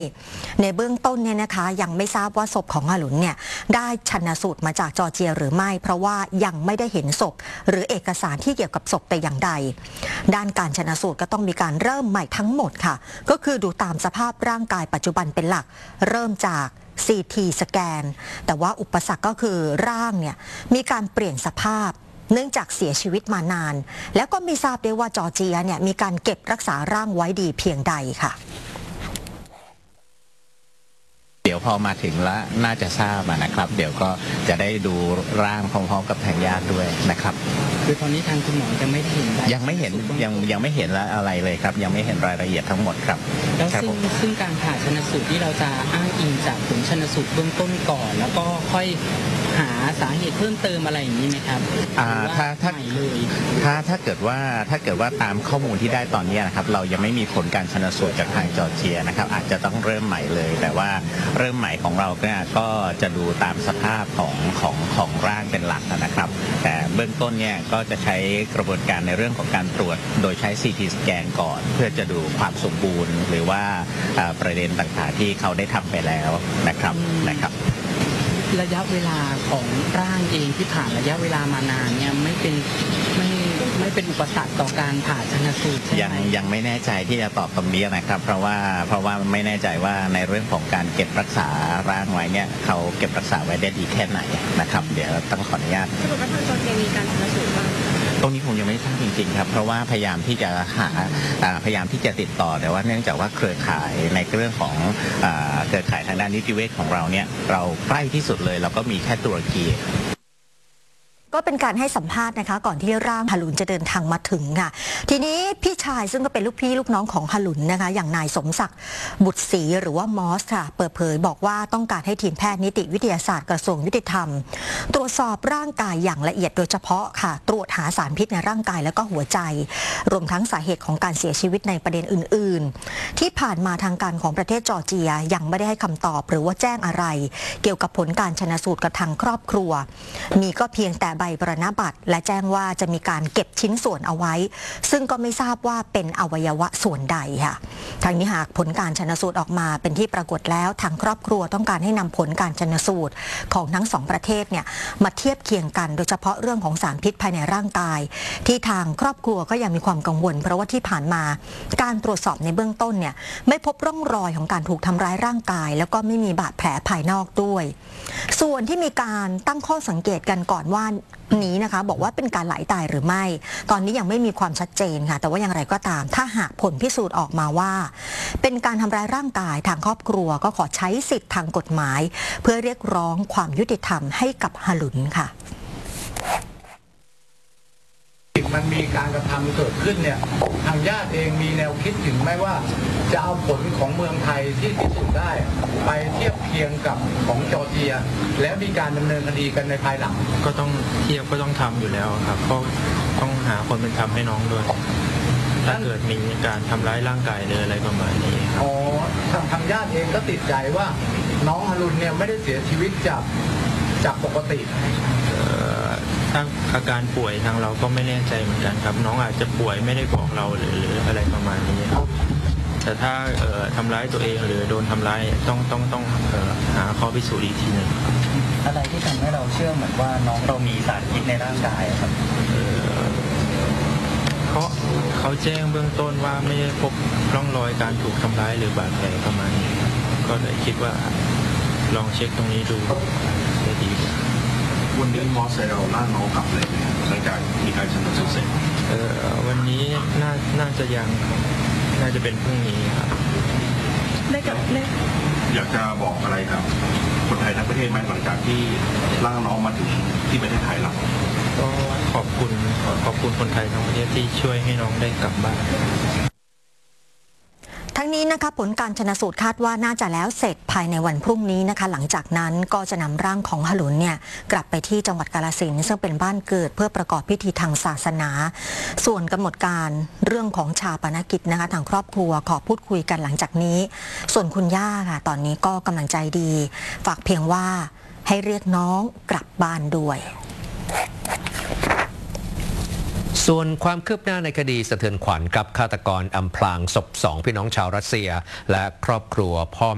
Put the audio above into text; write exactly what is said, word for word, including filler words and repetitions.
ในเบื้องต้นเนี่ยนะคะยังไม่ทราบว่าศพของฮาลุนเนี่ยได้ชันสูตรมาจากจอร์เจียหรือไม่เพราะว่ายังไม่ได้เห็นศพหรือเอกสารที่เกี่ยวกับศพแต่อย่างใดด้านการชันสูตรก็ต้องมีการเริ่มใหม่ทั้งหมดค่ะก็คือดูตามสภาพร่างกายปัจจุบันเป็นหลักเริ่มจาก ซี ที สแกนแต่ว่าอุปสรรคก็คือร่างเนี่ยมีการเปลี่ยนสภาพเนื่องจากเสียชีวิตมานานแล้วก็ไม่ทราบด้วยว่าจอร์เจียเนี่ยมีการเก็บรักษาร่างไว้ดีเพียงใดค่ะเดี๋ยวพอมาถึงแล้วน่าจะทราบนะครับเดี๋ยวก็จะได้ดูร่างพร้อมๆกับทางญาติด้วยนะครับคือตอนนี้ทางคุณหมอยังไม่เห็นยังไม่เห็นยังยังไม่เห็นอะไรเลยครับยังไม่เห็นรายละเอียดทั้งหมดครับแล้วซึ่งซึ่งการผ่าชนสูตรที่เราจะอ้างอิงจากผลชนสูตรเบื้องต้นก่อนแล้วก็ค่อยหาสาเหตุเพิ่มเติมอะไรอย่างนี้ไหมครับอ่าถ้าถ้าถ้าถ้าเกิดว่าถ้าเกิดว่าตามข้อมูลที่ได้ตอนนี้นะครับเรายังไม่มีผลการชนสูตรจากทางจอร์เจียนะครับอาจจะต้องเริ่มใหม่เลยแต่ว่าเริ่มใหม่ของเราเนี่ยก็จะดูตามสภาพของของของร่างเป็นหลักนะครับแต่เบื้องต้นเนี่ยก็จะใช้กระบวนการในเรื่องของการตรวจโดยใช้ ซี ที สแกนก่อนเพื่อจะดูความสมบูรณ์หรือว่าประเด็นต่างๆที่เขาได้ทำไปแล้วนะครับนะครับระยะเวลาของร่างเองที่ผ่านระยะเวลามานานเนี่ยไม่เป็นไม่ไม่เป็นอุปสรรคต่อการผ่าชนสูตรยังยังไม่แน่ใจที่จะตอบตรงนี้นะครับเพราะว่าเพราะว่าไม่แน่ใจว่าในเรื่องของการเก็บรักษาร่างไว้เนี่ยเขาเก็บรักษาไว้ได้ดีแค่ไหนนะครับเดี๋ยวต้องขออนุญาตสรุปว่าทางจอร์เจียมีการชนสูตรบ้างตรงนี้ผมยังไม่ทราบจริงๆครับเพราะว่าพยายามที่จะหาพยายามที่จะติดต่อแต่ว่าเนื่องจากว่าเครือข่ายในเรื่องของเครือข่ายทางด้านนิติเวชของเราเนี่ยเราใกล้ที่สุดเลยเราก็มีแค่ตุรกีก็เป็นการให้สัมภาษณ์นะคะก่อนที่ร่างฮาลุนจะเดินทางมาถึงค่ะทีนี้พี่ชายซึ่งก็เป็นลูกพี่ลูกน้องของฮาลุนนะคะอย่างนายสมศักดิ์บุตรศรีหรือว่ามอสค่ะเปิดเผยบอกว่าต้องการให้ทีมแพทย์นิติวิทยาศาสตร์กระทรวงยุติธรรมตรวจสอบร่างกายอย่างละเอียดโดยเฉพาะค่ะตรวจหาสารพิษในร่างกายแล้วก็หัวใจรวมทั้งสาเหตุของการเสียชีวิตในประเด็นอื่นๆที่ผ่านมาทางการของประเทศจอร์เจียยังไม่ได้ให้คำตอบหรือว่าแจ้งอะไรเกี่ยวกับผลการชันสูตรกับทางครอบครัวมีก็เพียงแต่ใบปรณบัตรและแจ้งว่าจะมีการเก็บชิ้นส่วนเอาไว้ซึ่งก็ไม่ทราบว่าเป็นอวัยวะส่วนใดค่ะทางนี้หากผลการชันสูตรออกมาเป็นที่ปรากฏแล้วทางครอบครัวต้องการให้นำผลการชันสูตรของทั้งสองประเทศเนี่ยมาเทียบเคียงกันโดยเฉพาะเรื่องของสารพิษภายในร่างกายที่ทางครอบครัวก็ยังมีความกังวลเพราะว่าที่ผ่านมาการตรวจสอบในเบื้องต้นเนี่ยไม่พบร่องรอยของการถูกทำร้ายร่างกายแล้วก็ไม่มีบาดแผลภายนอกด้วยส่วนที่มีการตั้งข้อสังเกตกันก่อนว่านี้นะคะบอกว่าเป็นการไหลตายหรือไม่ตอนนี้ยังไม่มีความชัดเจนค่ะแต่ว่าอย่างไรก็ตามถ้าหากผลพิสูจน์ออกมาว่าเป็นการทำร้ายร่างกายทางครอบครัวก็ขอใช้สิทธิ์ทางกฎหมายเพื่อเรียกร้องความยุติธรรมให้กับฮาลุนค่ะมันมีการกระทำเกิดขึ้นเนี่ยทางญาติเองมีแนวคิดถึงไหมว่าจะเอาผลของเมืองไทยที่พิสูจน์ได้ไปเทียบเคียงกับของจอร์เจียแล้วมีการดำเนินคดีกันในภายหลังก็ต้องเทียบก็ต้องทำอยู่แล้วครับก็ต้องหาคนเป็นธรรมให้น้องด้วยถ้าเกิดมีการทำร้ายร่างกายหรืออะไรประมาณนี้อ๋อทางทางญาติเองก็ติดใจว่าน้องฮารุนเนี่ยไม่ได้เสียชีวิตจากจากปกติถ้าอาการป่วยทางเราก็ไม่แน่ใจเหมือนกันครับน้องอาจจะป่วยไม่ได้บอกเราหรืออะไรประมาณนี้ครับแต่ถ้าทำร้ายตัวเองหรือโดนทำร้ายต้องต้องต้องหาข้อพิสูจน์อีกทีหนึ่งอะไรที่ทำให้เราเชื่อเหมือนว่าน้องเรามีสารพิษในร่างกายครับเพราะเขาแจ้งเบื้องต้นว่าไม่ได้พบร่องรอยการถูกทำร้ายหรือบาดแผลประมาณนี้ก็เลยคิดว่าลองเช็คตรงนี้ดูจะดีกว่าวันนี้มอสเราล่าน้องกลับเลยหลังจากมีการชันสูตรเสร็จเอ่อวันนี้น่าน่าจะยังน่าจะเป็นพรุ่งนี้ครับได้กับได้อยากจะบอกอะไรครับคนไทยทั้งประเทศไหมหลังจากที่ล่าน้องมาถึงที่ประเทศไทยแล้วก็ขอบคุณขอบคุณคนไทยทั้งประเทศที่ช่วยให้น้องได้กลับบ้านทั้งนี้นะคะผลการชันสูตรคาดว่าน่าจะแล้วเสร็จภายในวันพรุ่งนี้นะคะหลังจากนั้นก็จะนำร่างของฮาลุนเนี่ยกลับไปที่จังหวัดกาฬสินธุ์ซึ่งเป็นบ้านเกิดเพื่อประกอบพิธีทางศาสนาส่วนกำหนดการเรื่องของชาปนกิจนะคะทางครอบครัวขอพูดคุยกันหลังจากนี้ส่วนคุณย่าค่ะตอนนี้ก็กำลังใจดีฝากเพียงว่าให้เรียกน้องกลับบ้านด้วยส่วนความคืบหน้าในคดีสะเทือนขวัญกับฆาตกรอำพรางศพสองพี่น้องชาวรัสเซียและครอบครัวพ่อ